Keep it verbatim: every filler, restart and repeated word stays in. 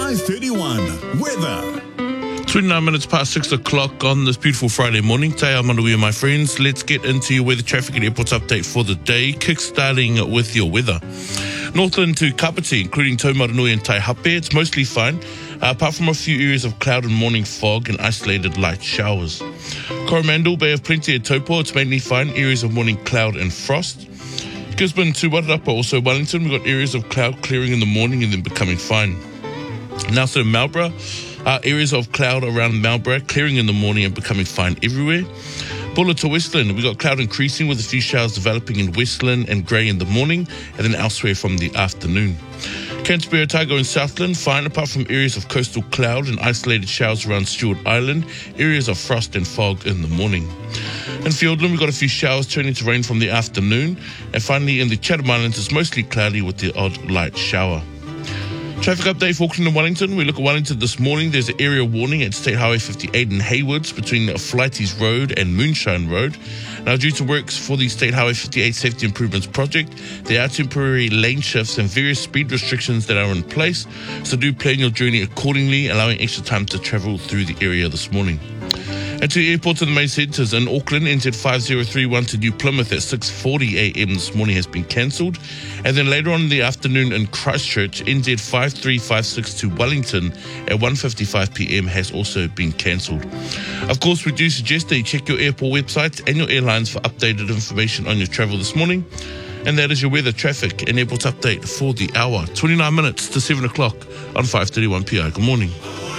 five thirty-one, weather. twenty-nine minutes past six o'clock on this beautiful Friday morning. Te ao Manuia, my friends. Let's get into your weather, traffic and airports update for the day. Kick-starting with your weather. Northland to Kapiti, including Taumarunui and Taihape, it's mostly fine, uh, apart from a few areas of cloud and morning fog and isolated light showers. Coromandel, Bay of Plenty at Taupo, it's mainly fine, areas of morning cloud and frost. Gisborne to Wairarapa, also Wellington, we've got areas of cloud clearing in the morning and then becoming fine. Nelson and Marlborough, uh, areas of cloud around Marlborough, clearing in the morning and becoming fine everywhere. Bulla to Westland, we've got cloud increasing with a few showers developing in Westland and grey in the morning and then elsewhere from the afternoon. Canterbury, Otago and Southland, fine apart from areas of coastal cloud and isolated showers around Stewart Island, areas of frost and fog in the morning. In Fiordland, we've got a few showers turning to rain from the afternoon. And finally, in the Chatham Islands, it's mostly cloudy with the odd light shower. Traffic update for Auckland and Wellington. We look at Wellington this morning. There's an area warning at State Highway fifty-eight in Haywoods between Flighties Road and Moonshine Road. Now, due to works for the State Highway fifty-eight Safety Improvements Project, there are temporary lane shifts and various speed restrictions that are in place. So do plan your journey accordingly, allowing extra time to travel through the area this morning. And to airports in the main centres in Auckland, N Z five zero three one to New Plymouth at six forty a.m. this morning has been cancelled. And then later on in the afternoon in Christchurch, N Z five three five six to Wellington at one fifty-five p.m. has also been cancelled. Of course, we do suggest that you check your airport websites and your airlines for updated information on your travel this morning. And that is your weather, traffic and airport update for the hour. twenty-nine minutes to seven o'clock on five thirty-one p.m. Good morning.